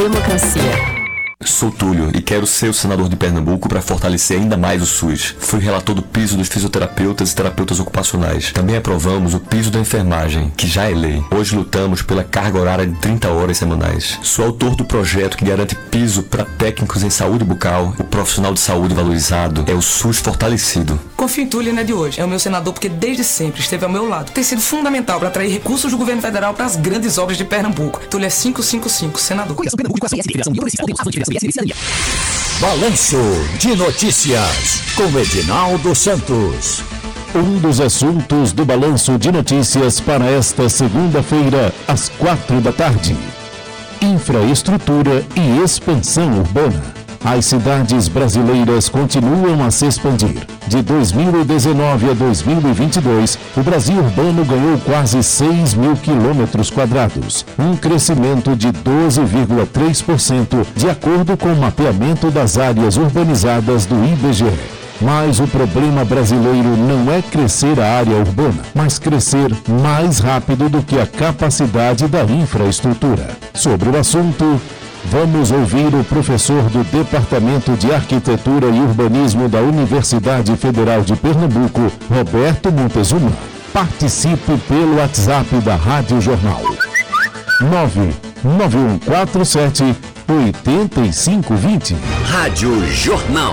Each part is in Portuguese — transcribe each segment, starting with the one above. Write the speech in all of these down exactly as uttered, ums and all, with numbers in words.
democracia. Sou Túlio e quero ser o senador de Pernambuco para fortalecer ainda mais o SUS. Fui relator do piso dos fisioterapeutas e terapeutas ocupacionais. Também aprovamos o piso da enfermagem, que já é lei. Hoje lutamos pela carga horária de trinta horas semanais. Sou autor do projeto que garante piso para técnicos em saúde bucal. O profissional de saúde valorizado é o SUS fortalecido. Confio em Túlio, não é de hoje. É o meu senador porque desde sempre esteve ao meu lado. Tem sido fundamental para atrair recursos do governo federal para as grandes obras de Pernambuco. Túlio é quinhentos e cinquenta e cinco, senador. Balanço de Notícias, com Edinaldo Santos. Um dos assuntos do Balanço de Notícias para esta segunda-feira, às quatro da tarde. Infraestrutura e expansão urbana. As cidades brasileiras continuam a se expandir. De dois mil e dezenove a dois mil e vinte e dois, o Brasil urbano ganhou quase seis mil quilômetros quadrados, um crescimento de doze vírgula três por cento, de acordo com o mapeamento das áreas urbanizadas do I B G E. Mas o problema brasileiro não é crescer a área urbana, mas crescer mais rápido do que a capacidade da infraestrutura. Sobre o assunto, vamos ouvir o professor do Departamento de Arquitetura e Urbanismo da Universidade Federal de Pernambuco, Roberto Montezuma. Participe pelo WhatsApp da Rádio Jornal. nove nove um quatro sete oito cinco dois zero. Rádio Jornal.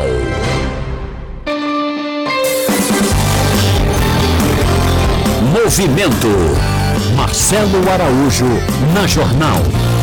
Movimento. Marcelo Araújo, na Jornal.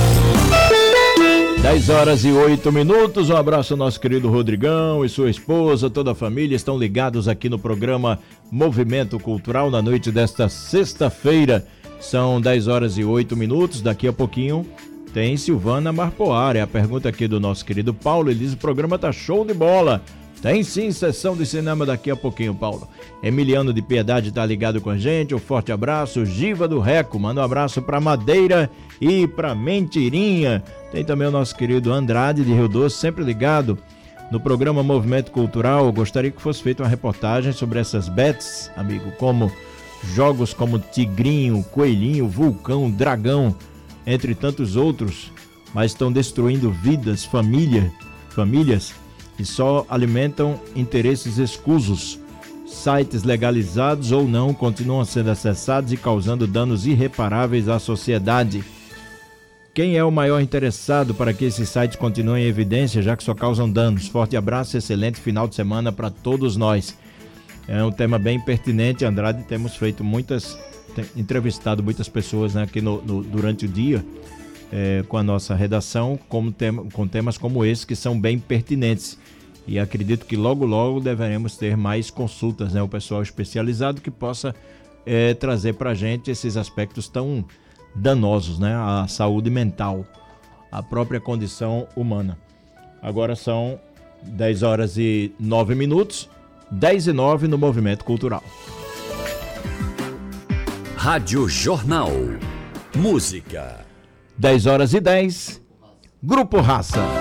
dez horas e oito minutos, um abraço ao nosso querido Rodrigão e sua esposa, toda a família estão ligados aqui no programa Movimento Cultural na noite desta sexta-feira. São dez horas e oito minutos, daqui a pouquinho tem Silvana Marpoar. É a pergunta aqui do nosso querido Paulo, ele diz: o programa tá show de bola. Tem sim sessão de cinema daqui a pouquinho, Paulo. Emiliano de Piedade tá ligado com a gente, um forte abraço. Giva do Reco, manda um abraço para Madeira e para Mentirinha. Tem também o nosso querido Andrade de Rio Doce, sempre ligado no programa Movimento Cultural. Eu gostaria que fosse feita uma reportagem sobre essas bets, amigo, como jogos como Tigrinho, Coelhinho, Vulcão, Dragão, entre tantos outros, mas estão destruindo vidas, família, famílias, e só alimentam interesses escusos. Sites legalizados ou não continuam sendo acessados e causando danos irreparáveis à sociedade. Quem é o maior interessado para que esses sites continuem em evidência, já que só causam danos? Forte abraço, excelente final de semana para todos nós. É um tema bem pertinente, Andrade. Temos feito muitas, entrevistado muitas pessoas, né, aqui no, no, durante o dia, é, com a nossa redação, como tema, com temas como esse, que são bem pertinentes. E acredito que logo, logo deveremos ter mais consultas, né, o pessoal especializado que possa é, trazer para a gente esses aspectos tão danosos, né, à saúde mental, à própria condição humana. Agora são dez horas e nove minutos, dez e nove no Movimento Cultural. Rádio Jornal. Música. dez horas e dez, Grupo Raça.